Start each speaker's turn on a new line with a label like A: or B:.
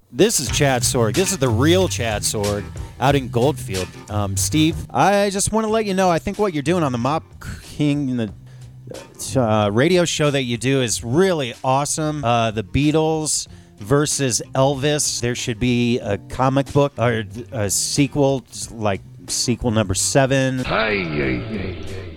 A: This is Chad Sorg. This is the real Chad Sorg out in Goldfield. Steve, I just want to let you know, I think what you're doing on the Mop King, the radio show that you do is really awesome. The Beatles versus Elvis. There should be a comic book or a sequel, like sequel number 7.